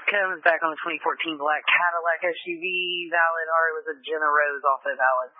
Combs back on the 2014 black Cadillac SUV. Valid. Ari was a Jenna Rose, also valid.